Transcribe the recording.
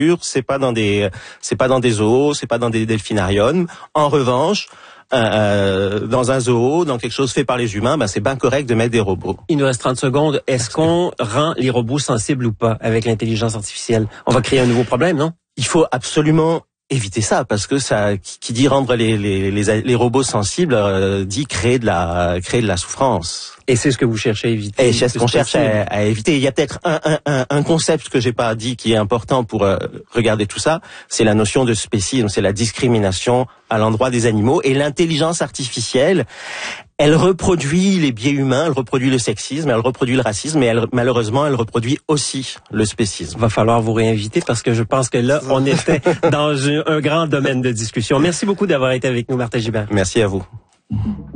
c'est pas dans des zoos, c'est pas dans des delphinariums. En revanche, dans un zoo, dans quelque chose fait par les humains, c'est bien correct de mettre des robots. Il nous reste 30 secondes. Est-ce qu'on rend les robots sensibles ou pas avec l'intelligence artificielle? On va créer un nouveau problème, non? Il faut absolument éviter ça, parce que ça, qui dit rendre les robots sensibles, dit créer de la souffrance. Et c'est ce que vous cherchez à éviter. Et c'est ce qu'on cherche à éviter. Il y a peut-être un concept que j'ai pas dit qui est important pour regarder tout ça, c'est la notion de spécisme, c'est la discrimination à l'endroit des animaux. Et l'intelligence artificielle, elle reproduit les biais humains, elle reproduit le sexisme, elle reproduit le racisme, et malheureusement, elle reproduit aussi le spécisme. Va falloir vous réinviter, parce que je pense que là, on était dans un grand domaine de discussion. Merci beaucoup d'avoir été avec nous, Martin Gibert. Merci à vous.